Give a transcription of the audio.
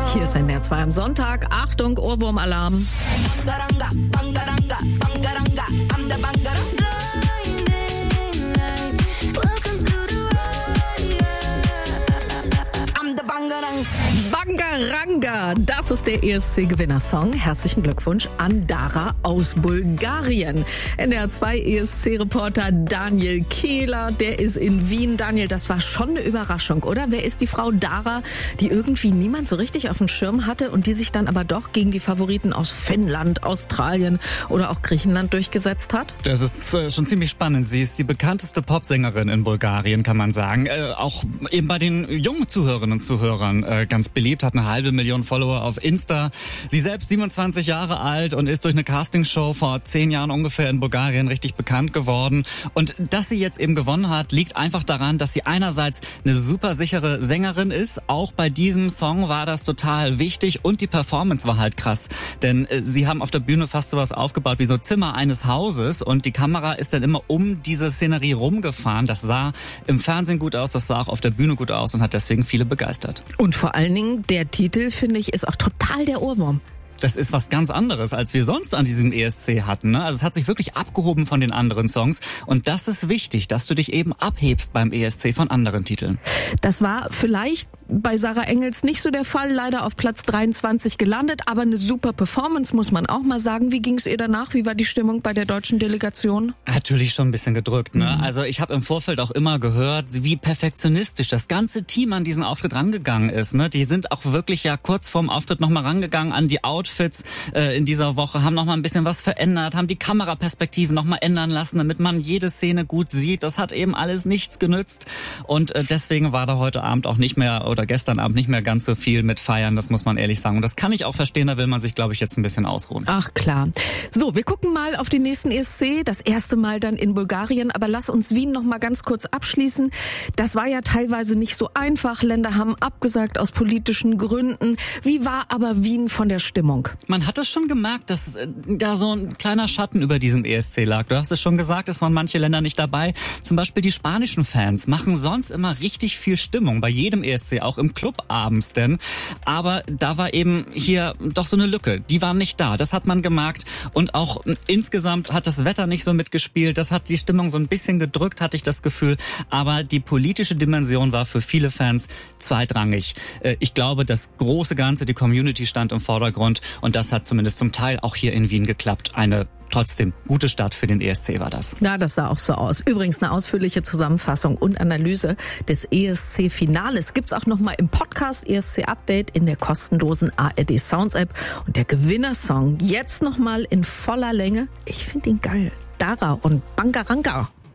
Hier ist NDR 2 am Sonntag. Achtung, Ohrwurmalarm. Bangaranga, bangaranga, bangaranga, I'm the bangaranga. I'm the bangaranga. Bangaranga, das ist der ESC-Gewinnersong. Herzlichen Glückwunsch an Dara aus Bulgarien. NDR 2 ESC-Reporter Daniel Kehler, der ist in Wien. Daniel, das war schon eine Überraschung, oder? Wer ist die Frau Dara, die irgendwie niemand so richtig auf dem Schirm hatte und die sich dann aber doch gegen die Favoriten aus Finnland, Australien oder auch Griechenland durchgesetzt hat? Das ist schon ziemlich spannend. Sie ist die bekannteste Popsängerin in Bulgarien, kann man sagen. Auch eben bei den jungen Zuhörerinnen und Zuhörern ganz beliebt, hat 1,5 Million Follower auf Insta. Sie selbst 27 Jahre alt und ist durch eine Castingshow vor 10 Jahren ungefähr in Bulgarien richtig bekannt geworden. Und dass sie jetzt eben gewonnen hat, liegt einfach daran, dass sie einerseits eine super sichere Sängerin ist. Auch bei diesem Song war das total wichtig und die Performance war halt krass. Denn sie haben auf der Bühne fast sowas aufgebaut wie so Zimmer eines Hauses und die Kamera ist dann immer um diese Szenerie rumgefahren. Das sah im Fernsehen gut aus, das sah auch auf der Bühne gut aus und hat deswegen viele begeistert. Und vor allen Dingen, der Titel, finde ich, ist auch total der Ohrwurm. Das ist was ganz anderes, als wir sonst an diesem ESC hatten. Ne? Also es hat sich wirklich abgehoben von den anderen Songs. Und das ist wichtig, dass du dich eben abhebst beim ESC von anderen Titeln. Das war vielleicht bei Sarah Engels nicht so der Fall. Leider auf Platz 23 gelandet. Aber eine super Performance, muss man auch mal sagen. Wie ging es ihr danach? Wie war die Stimmung bei der deutschen Delegation? Natürlich schon ein bisschen gedrückt. Ne? Also ich habe im Vorfeld auch immer gehört, wie perfektionistisch das ganze Team an diesen Auftritt rangegangen ist. Ne? Die sind auch wirklich ja kurz vorm Auftritt nochmal rangegangen an die Outfits in dieser Woche, haben noch mal ein bisschen was verändert, haben die Kameraperspektiven noch mal ändern lassen, damit man jede Szene gut sieht. Das hat eben alles nichts genützt und deswegen war da heute Abend auch nicht mehr oder gestern Abend nicht mehr ganz so viel mit feiern, das muss man ehrlich sagen. Und das kann ich auch verstehen, da will man sich, glaube ich, jetzt ein bisschen ausruhen. Ach klar. So, wir gucken mal auf den nächsten ESC, das erste Mal dann in Bulgarien, aber lass uns Wien noch mal ganz kurz abschließen. Das war ja teilweise nicht so einfach, Länder haben abgesagt aus politischen Gründen. Wie war aber Wien von der Stimmung? Man hat es schon gemerkt, dass da so ein kleiner Schatten über diesem ESC lag. Du hast es schon gesagt, es waren manche Länder nicht dabei. Zum Beispiel die spanischen Fans machen sonst immer richtig viel Stimmung bei jedem ESC, auch im Club abends denn. Aber da war eben hier doch so eine Lücke. Die waren nicht da, das hat man gemerkt. Und auch insgesamt hat das Wetter nicht so mitgespielt. Das hat die Stimmung so ein bisschen gedrückt, hatte ich das Gefühl. Aber die politische Dimension war für viele Fans zweitrangig. Ich glaube, das große Ganze, die Community stand im Vordergrund. Und das hat zumindest zum Teil auch hier in Wien geklappt. Eine trotzdem gute Start für den ESC war das. Ja, das sah auch so aus. Übrigens eine ausführliche Zusammenfassung und Analyse des ESC-Finales gibt's auch nochmal im Podcast ESC-Update in der kostenlosen ARD Sounds App. Und der Gewinnersong jetzt nochmal in voller Länge. Ich finde ihn geil. Dara und Bangaranga.